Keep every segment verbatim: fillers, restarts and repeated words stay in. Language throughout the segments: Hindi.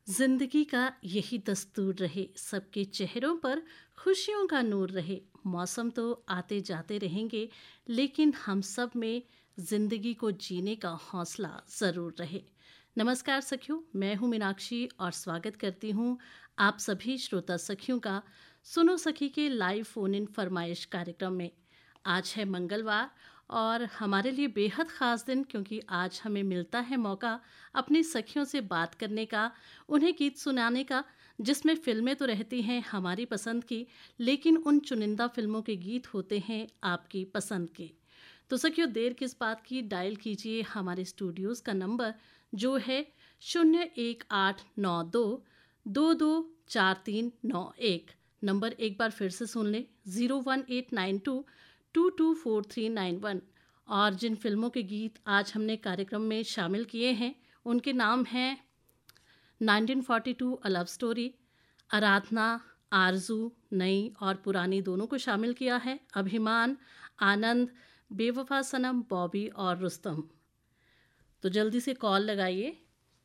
जिंदगी का यही दस्तूर रहे, सबके चेहरों पर खुशियों का नूर रहे। मौसम तो आते जाते रहेंगे, लेकिन हम सब में जिंदगी को जीने का हौसला ज़रूर रहे। नमस्कार सखियों, मैं हूँ मीनाक्षी और स्वागत करती हूँ आप सभी श्रोता सखियों का सुनो सखी के लाइव फ़ोन इन फरमाइश कार्यक्रम में। आज है मंगलवार और हमारे लिए बेहद ख़ास दिन, क्योंकि आज हमें मिलता है मौका अपनी सखियों से बात करने का, उन्हें गीत सुनाने का, जिसमें फ़िल्में तो रहती हैं हमारी पसंद की, लेकिन उन चुनिंदा फ़िल्मों के गीत होते हैं आपकी पसंद के। तो सखियों, देर किस बात की, डायल कीजिए हमारे स्टूडियोज़ का नंबर जो है शून्य एक आठ नौ दो दो दो चार तीन नौ एक। नंबर एक बार फिर से सुन लें, zero one eight nine to to to four three nine one. और जिन फिल्मों के गीत आज हमने कार्यक्रम में शामिल किए हैं उनके नाम हैं nineteen forty to a love story, आराधना, आरजू, नई और पुरानी दोनों को शामिल किया है, अभिमान, आनंद, बेवफा सनम, बॉबी और रुस्तम। तो जल्दी से कॉल लगाइए।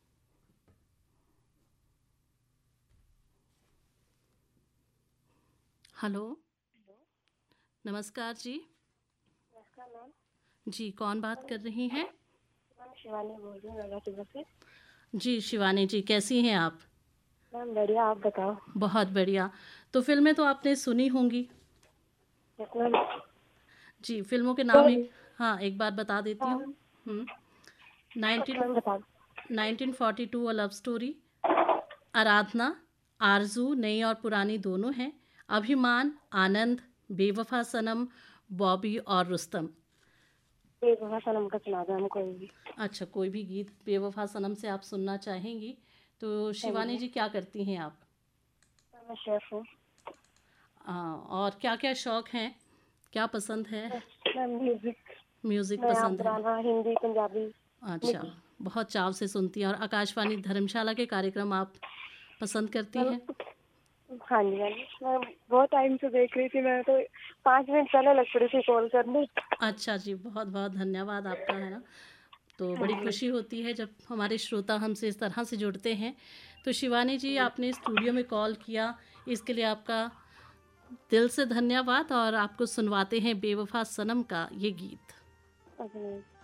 हेलो, नमस्कार जी। नमस्कार मैम। जी, कौन बात कर रही हैं? मैं शिवानी बोल रही हूँ नगाटिव से। जी शिवानी जी, कैसी हैं आप? मैम बढ़िया, आप बताओ। बहुत बढ़िया। तो फिल्में तो आपने सुनी होंगी। Yes ma'am. जी, फिल्मों के नाम एक हाँ एक बार बता देती हूँ। हम्म नाइनटीन मैम बताओ। Nineteen forty to a love story, आराधना, आरजू, नई और पुरानी दोनों हैं, अभिमान, आनंद, बेवफा सनम, बॉबी और रुस्तम। एक भाषा नम का सुना दो हम कोई भी। अच्छा, कोई भी गीत बेवफा सनम से आप सुनना चाहेंगी? तो शिवानी जी, क्या करती हैं आप? मैं शेफ हूँ। आ, और क्या क्या शौक हैं, क्या पसंद है? Ma'am music. म्यूज़िक नया पसंद है। पुराना हिंदी पंजाबी अच्छा, मिक्स। बहुत चाव से सुनती हैं। और आकाशवाणी धर्मशाला के कार्यक्रम आप पसंद करती मैम हैं? हाँ जी मैम, मैं बहुत टाइम से देख रही थी, मैं तो पाँच मिनट पहले लग पड़ी थी कॉल करने। अच्छा जी, बहुत बहुत धन्यवाद आपका, है ना। तो हाँ बड़ी जी। खुशी होती है जब हमारे श्रोता हमसे इस तरह से जुड़ते हैं। तो शिवानी जी, आपने स्टूडियो में कॉल किया, इसके लिए आपका दिल से धन्यवाद। और आपको सुनवाते हैं बेवफा सनम का ये गीत। Okay ma'am.